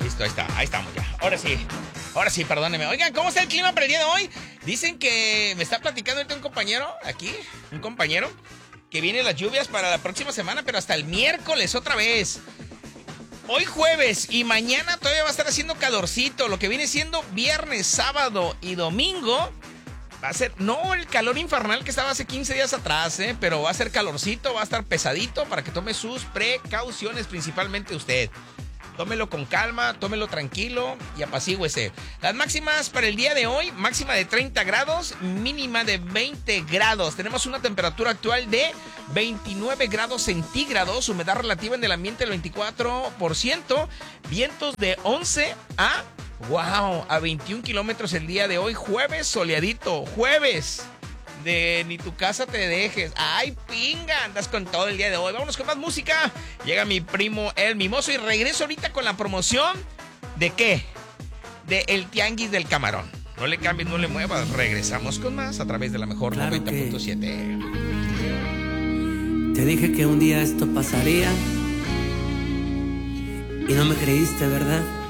Listo, ahí estamos ya. Ahora sí, perdónenme. Oigan, ¿cómo está el clima para el día de hoy? Dicen que me está platicando ahorita un compañero, que vienen las lluvias para la próxima semana, pero hasta el miércoles otra vez. Hoy jueves y mañana todavía va a estar haciendo calorcito, lo que viene siendo viernes, sábado y domingo. Va a ser, no el calor infernal que estaba hace 15 días atrás, pero va a ser calorcito, va a estar pesadito para que tome sus precauciones, principalmente usted. Tómelo con calma, tómelo tranquilo y apacígüese. Las máximas para el día de hoy, máxima de 30 grados, mínima de 20 grados. Tenemos una temperatura actual de 29 grados centígrados, humedad relativa en el ambiente del 24%, vientos de 11 a 21 kilómetros el día de hoy, jueves soleadito, jueves. De ni tu casa te dejes. Ay, pinga, andas con todo el día de hoy. Vámonos con más música. Llega mi primo El Mimoso y regreso ahorita con la promoción. ¿De qué? De El Tianguis del Camarón. No le cambies, no le muevas. Regresamos con más a través de la mejor 90.7. Te dije que un día esto pasaría y no me creíste, ¿verdad?